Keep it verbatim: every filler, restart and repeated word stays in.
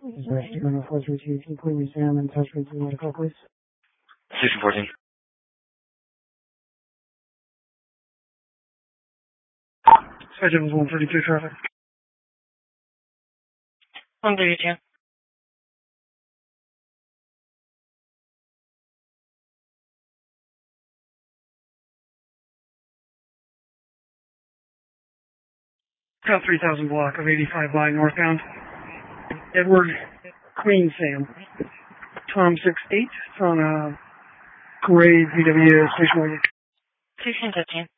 Station four three two, can you put me Sam and touch me through medical, please? Station fourteen. Sergeant one thirty-two traffic. one thirty-two. South three thousand block of eighty-five line northbound. Edward Queen Sam. Tom six eight. It's on a gray V W station wagon. Station fifteen.